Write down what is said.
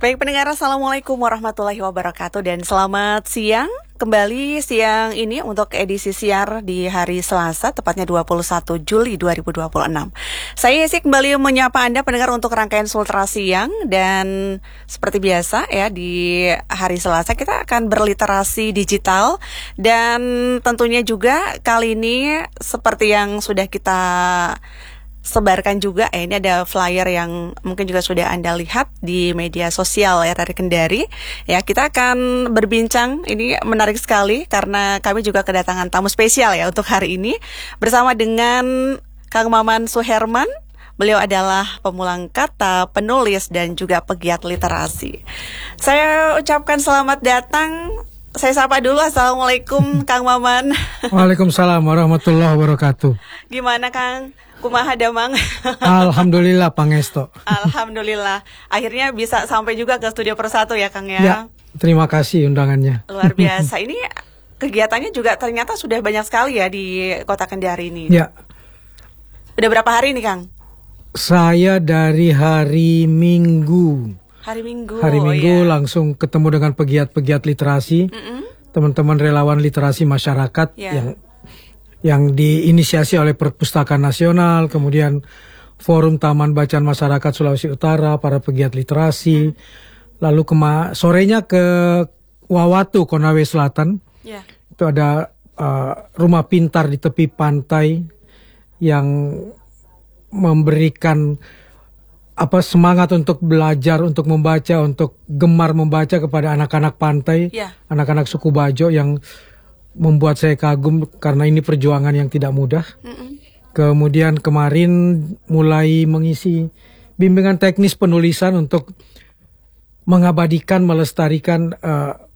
Baik pendengar, Assalamualaikum warahmatullahi wabarakatuh dan selamat siang. Kembali siang ini untuk edisi siar di hari Selasa, tepatnya 21 Juli 2026. Saya Yesi kembali menyapa Anda pendengar untuk rangkaian Sultra Siang. Dan seperti biasa ya, di hari Selasa kita akan berliterasi digital. Dan tentunya juga kali ini seperti yang sudah kita sebarkan juga, ini ada flyer yang mungkin juga sudah Anda lihat di media sosial ya dari Kendari. Ya, kita akan berbincang, ini menarik sekali karena kami juga kedatangan tamu spesial ya untuk hari ini bersama dengan Kang Maman Suherman. Beliau adalah pemulang kata, penulis dan juga pegiat literasi. Saya ucapkan selamat datang. Saya sapa dulu, Assalamualaikum Kang Maman. Waalaikumsalam warahmatullahi wabarakatuh. Gimana Kang? Kumaha damang? Alhamdulillah Pangesto. Alhamdulillah. Akhirnya bisa sampai juga ke Studio Persatu ya Kang ya. Ya, terima kasih undangannya. Luar biasa. Ini kegiatannya juga ternyata sudah banyak sekali ya di Kota Kendari ini. Ya. Udah berapa hari nih Kang? Saya dari hari Minggu. Hari Minggu. Hari Minggu langsung ketemu dengan pegiat-pegiat literasi. Teman-teman relawan literasi masyarakat yang diinisiasi oleh Perpustakaan Nasional, kemudian Forum Taman Bacaan Masyarakat Sulawesi Utara, para pegiat literasi. Lalu sorenya ke Wawatu, Konawe Selatan. Itu ada rumah pintar di tepi pantai yang memberikan semangat untuk belajar, untuk membaca, untuk gemar membaca kepada anak-anak pantai, anak-anak suku Bajo yang membuat saya kagum karena ini perjuangan yang tidak mudah. Kemudian kemarin mulai mengisi bimbingan teknis penulisan untuk mengabadikan, melestarikan